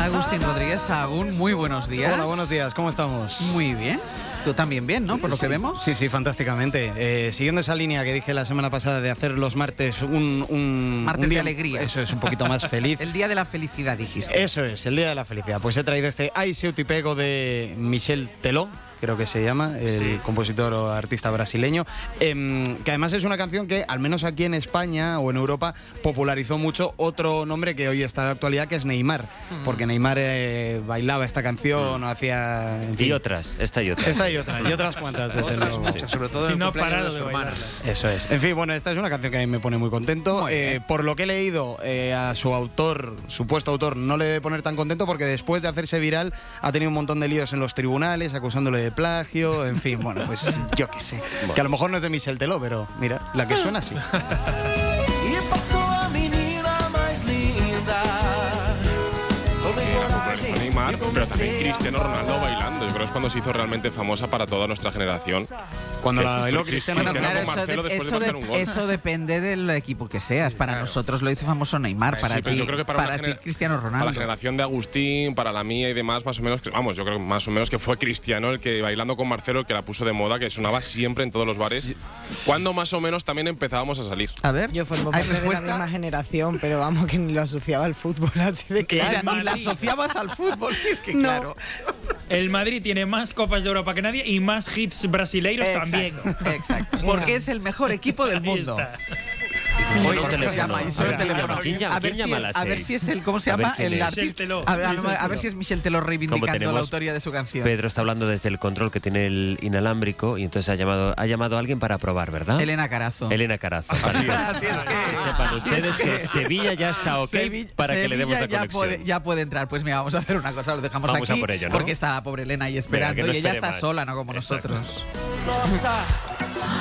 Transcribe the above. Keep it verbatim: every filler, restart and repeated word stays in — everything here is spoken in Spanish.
Agustín Rodríguez Sahagún, muy buenos días. Hola, buenos días, ¿cómo estamos? Muy bien. Tú también bien, ¿no? Por lo sí, que vemos. Sí, sí, fantásticamente. Eh, siguiendo esa línea que dije la semana pasada de hacer los martes un... un martes un día, de alegría. Eso es, un poquito más feliz. El día de la felicidad, dijiste. Eso es, el día de la felicidad. Pues he traído este Ai Seu Te Pego de Michel Teló, creo que se llama, el sí. compositor o artista brasileño, eh, que además es una canción que, al menos aquí en España o en Europa, popularizó mucho otro nombre que hoy está de actualidad, que es Neymar, mm. porque Neymar eh, bailaba esta canción, mm. o hacía... En fin. Y otras, esta y otras. Esta y otras, y otras cuantas, desde luego. Muchas, sobre todo en el no cumpleaños de su hermana. Eso es. En fin, bueno, esta es una canción que a mí me pone muy contento. Muy eh, por lo que he leído, eh, a su autor, supuesto autor, no le debe poner tan contento porque después de hacerse viral ha tenido un montón de líos en los tribunales, acusándole de plagio, en fin, bueno, pues yo qué sé. Bueno. Que a lo mejor no es de Michel Teló, pero mira, la que suena así. Neymar, pero también Cristiano Ronaldo bailando. Yo creo que es cuando se hizo realmente famosa para toda nuestra generación. Cuando la bailó Cristiano, bueno, claro, con Marcelo de, después de marcar un gol. Eso depende del equipo que seas. Para claro. nosotros lo hizo famoso Neymar, para sí, ti, yo creo que para, para ti Cristiano Ronaldo. Para la generación de Agustín, para la mía y demás, más o menos, vamos, yo creo más o menos que fue Cristiano el que bailando con Marcelo el que la puso de moda, que sonaba siempre en todos los bares. Cuando más o menos también empezábamos a salir. A ver, yo formo parte de la misma generación, pero vamos, que ni lo asociaba al fútbol, así de que... O sea, ni la asociabas al fútbol, sí, es que no. claro. El Madrid tiene más Copas de Europa que nadie y más hits brasileiros exacto, también. Exacto, porque es el mejor equipo del mundo. Oye, un teléfono. Llama, y el teléfono. ¿Quién llama, a, ver ¿quién si llama es, a ver si es el, ¿cómo se a llama? El artista. A, ver, a, a ver si es Michel Teló reivindicando la autoría de su canción. Pedro está hablando desde el control que tiene el inalámbrico y entonces ha llamado, ha llamado a alguien para probar, ¿verdad? Elena Carazo. Elena Carazo. Así es. Así es que, sepan ustedes que, que Sevilla ya está ok Sevilla, para Sevilla que le demos la ya conexión. Puede, ya puede entrar. Pues mira, vamos a hacer una cosa, lo dejamos vamos aquí a por ello, ¿no? porque está la pobre Elena ahí esperando. Venga, no y ella está más. sola, no como Exacto. nosotros.